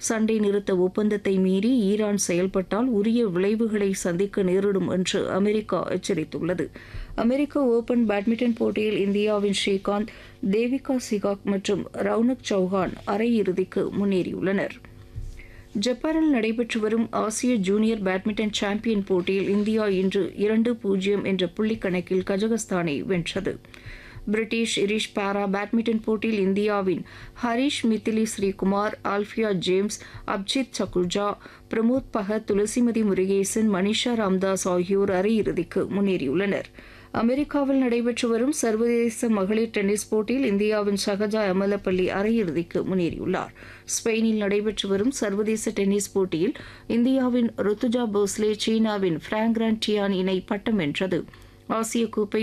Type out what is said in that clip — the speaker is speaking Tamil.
சண்டை நிறுத்த ஒப்பந்தத்தை மீறி ஈரான் செயல்பட்டால் உரிய விளைவுகளை சந்திக்க நேரிடும் என்று அமெரிக்கா எச்சரித்துள்ளது. அமெரிக்க ஓபன் பேட்மிண்டன் போட்டியில் இந்தியாவின் ஸ்ரீகாந்த், தேவிகா சிகாக் மற்றும் ரவுனக் சௌஹான் அரையிறுதிக்கு முன்னேறியுள்ளனர். ஜப்பானில் நடைபெற்று வரும் ஆசிய ஜூனியர் பேட்மிண்டன் சாம்பியன் போட்டியில் இந்தியா இன்று 2-0 என்ற புள்ளி கணக்கில் கஜகஸ்தானை வென்றது. பிரிட்டிஷ் இரிஷ் பாரா பேட்மிண்டன் போட்டியில் இந்தியாவின் ஹரிஷ் மித்திலி ஸ்ரீகுமார், ஆல்ஃபியா ஜேம்ஸ், அப்ஜித் சகுர்ஜா, பிரமோத் பகத், துளசிமதி முருகேசன், மனிஷா ராம்தாஸ் ஆகியோர் அரையிறுதிக்கு முன்னேறியுள்ளனர். அமெரிக்காவில் நடைபெற்று வரும் சர்வதேச மகளிர் டென்னிஸ் போட்டியில் இந்தியாவின் ஷகஜா அமலப்பள்ளி அரையிறுதிக்கு முன்னேறியுள்ளார். ஸ்பெயினில் நடைபெற்று வரும் சர்வதேச டென்னிஸ் போட்டியில் இந்தியாவின் ருத்துஜா போஸ்லே சீனாவின் பிராங்க் டியான் இணை பட்டம் வென்றது. ஆசிய கோப்பை